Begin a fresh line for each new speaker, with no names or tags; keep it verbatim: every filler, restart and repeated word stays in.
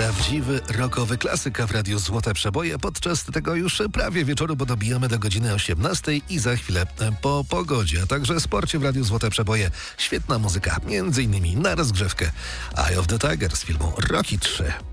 Prawdziwy rockowy klasyka w Radiu Złote Przeboje podczas tego już prawie wieczoru, bo dobijamy do godziny osiemnastej i za chwilę po pogodzie, a także sporcie w Radiu Złote Przeboje. Świetna muzyka, między innymi na rozgrzewkę Eye of the Tiger z filmu Rocky trzy.